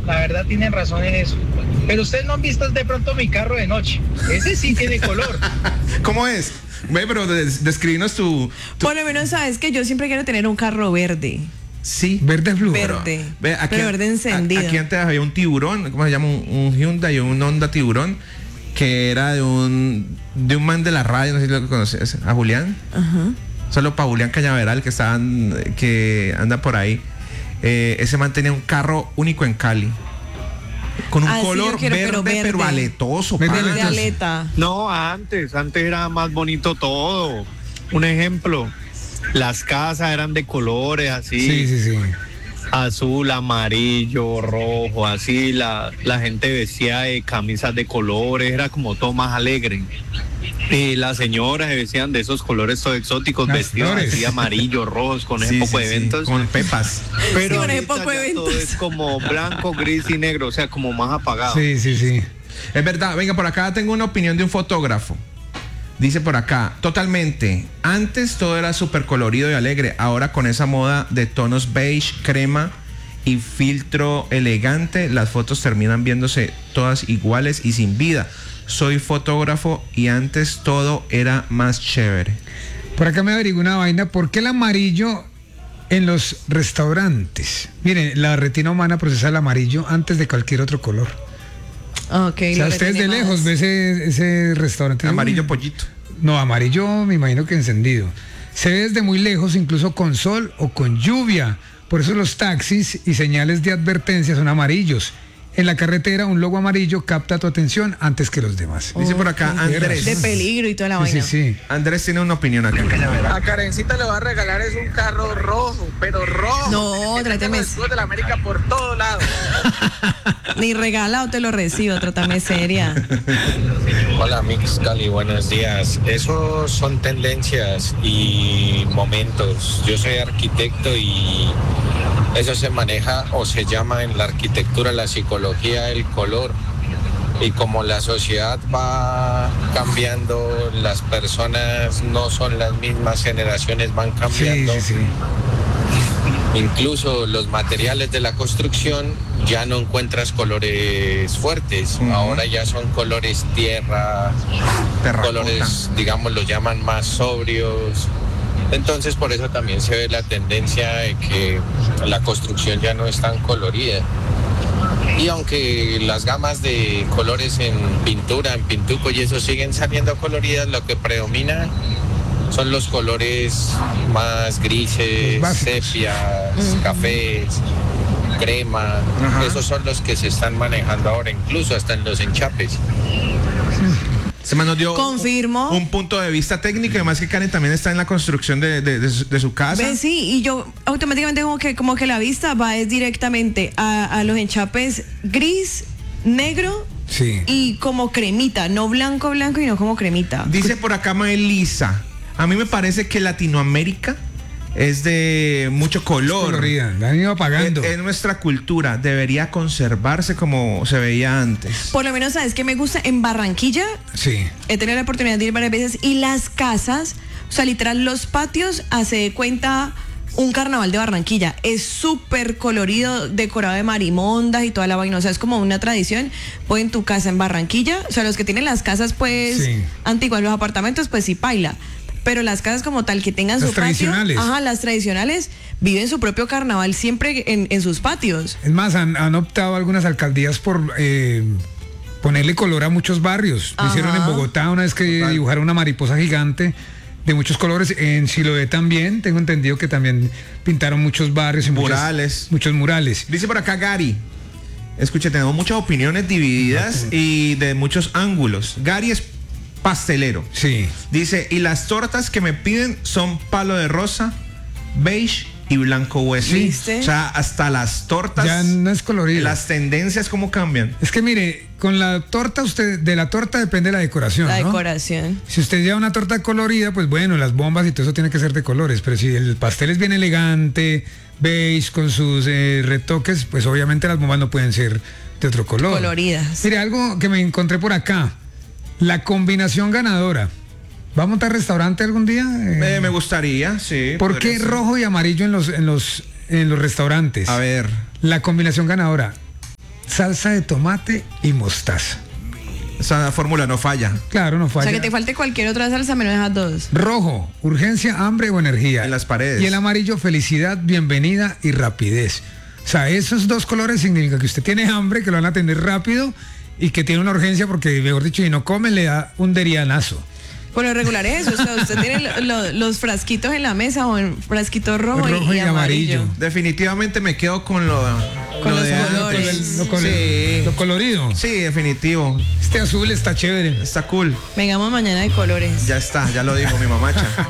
la verdad tienen razón en eso. Pero ustedes no han visto de pronto mi carro de noche. Ese sí tiene color. ¿Cómo es? Ve, pero describinos tu... Por lo menos sabes que yo siempre quiero tener un carro verde. Sí. Verde fluo. Verde. Ve, pero verde encendido. Aquí antes había un tiburón, ¿cómo se llama? Un Hyundai o un Honda Tiburón, que era de un man de la radio, no sé si lo conoces, a Julián. Ajá. Solo para Julián Cañaveral, que anda por ahí. Ese man tenía un carro único en Cali. Con un color sí, verde, pero aletoso. Verde aleta. No, antes era más bonito todo. Un ejemplo, las casas eran de colores así. Sí. Azul, amarillo, rojo, así. La gente vestía camisas de colores, era como todo más alegre. Y las señoras se vestían de esos colores todo exóticos, Las vestidos flores. así amarillos, rojos, con ese poco de eventos. Con pepas. Pero Sí, con ese ahorita poco de ya todo eventos. es como blanco, gris y negro, o sea, como más apagado. Sí. Es verdad, venga, por acá tengo una opinión de un fotógrafo. Dice por acá, totalmente. Antes todo era súper colorido y alegre. Ahora con esa moda de tonos beige, crema y filtro elegante, las fotos terminan viéndose todas iguales y sin vida. Soy fotógrafo y antes todo era más chévere. Por acá me averiguo una vaina. ¿Por qué el amarillo en los restaurantes? Miren, la retina humana procesa el amarillo antes de cualquier otro color. Ok. O sea, ustedes de lejos ven ese restaurante. Amarillo pollito. No, amarillo me imagino que encendido. Se ve desde muy lejos, incluso con sol o con lluvia. Por eso los taxis y señales de advertencia son amarillos. En la carretera, un logo amarillo capta tu atención antes que los demás. Dice por acá Andrés. De peligro y toda la vaina. Sí. Andrés tiene una opinión acá. A Karencita le va a regalar es un carro rojo, pero rojo. No, tráteme. Después de la América por todos lados. Ni regalado te lo recibo, trátame seria. Hola Mix Cali, buenos días. Esos son tendencias y momentos. Yo soy arquitecto y eso se maneja o se llama en la arquitectura la psicología del color. Y como la sociedad va cambiando, las personas no son las mismas, generaciones van cambiando. Sí. Incluso los materiales de la construcción ya no encuentras colores fuertes, ahora ya son colores tierra, colores, digamos, los llaman más sobrios. Entonces por eso también se ve la tendencia de que la construcción ya no es tan colorida. Y aunque las gamas de colores en pintura, en pintuco y eso siguen saliendo coloridas, lo que predomina son los colores más grises, sepias, cafés, crema. Esos son los que se están manejando ahora, incluso hasta en los enchapes. Se nos dio Confirmo. un punto de vista técnico, además que Karen también está en la construcción de su casa. ¿Ves? Sí, y yo automáticamente como que la vista va es directamente a los enchapes gris, negro y como cremita, no blanco, y no como cremita. Dice por acá Melissa, a mí me parece que Latinoamérica es de mucho color. Colorida, la han ido apagando. Es nuestra cultura, debería conservarse como se veía antes. Por lo menos, ¿sabes qué me gusta? En Barranquilla, Sí. he tenido la oportunidad de ir varias veces y las casas, o sea, literal, los patios, hace de cuenta un carnaval de Barranquilla. Es súper colorido, decorado de marimondas y toda la vaina. O sea, es como una tradición. Pues en tu casa en Barranquilla, o sea, los que tienen las casas, pues, antiguas, los apartamentos, pues sí, paila. Pero las casas como tal que tengan Las su patio, tradicionales. las tradicionales, viven su propio carnaval siempre en sus patios. Es más, han optado algunas alcaldías por ponerle color a muchos barrios. Lo hicieron en Bogotá una vez que dibujaron una mariposa gigante de muchos colores. En Siloé también, tengo entendido que también pintaron muchos barrios y Murales. muchos murales. Dice por acá Gary, escuche, tenemos muchas opiniones divididas y de muchos ángulos. Gary es pastelero. Sí. Dice, y las tortas que me piden son palo de rosa, beige y blanco hueso. ¿Viste? O sea, hasta las tortas. Ya no es colorido. Las tendencias, ¿cómo cambian? Es que mire, con la torta, de la torta depende la decoración, La ¿no? decoración. Si usted lleva una torta colorida, pues bueno, las bombas y todo eso tiene que ser de colores. Pero si el pastel es bien elegante, beige, con sus retoques, pues obviamente las bombas no pueden ser de otro color. Coloridas. Mire, algo que me encontré por acá. La combinación ganadora. ¿Va a montar restaurante algún día? Me gustaría, sí. ¿Por qué rojo y amarillo en los restaurantes? A ver. La combinación ganadora. salsa de tomate y mostaza. Esa fórmula no falla. Claro, no O falla. sea, que te falte cualquier otra salsa menos esas dos. Rojo, urgencia, hambre o energía. En las paredes. Y el amarillo, felicidad, bienvenida y rapidez. O sea, esos dos colores significan que usted tiene hambre, que lo van a atender rápido y que tiene una urgencia porque, mejor dicho, si no come, le da un derianazo. Por lo regular es eso, o sea, usted tiene los frasquitos en la mesa o en frasquito rojo y amarillo. Definitivamente me quedo con lo Con los de antes. colores. Lo colorido. Sí, definitivo. Este azul está chévere. Está cool. Vengamos mañana de colores. Ya está, ya lo dijo mi mamacha.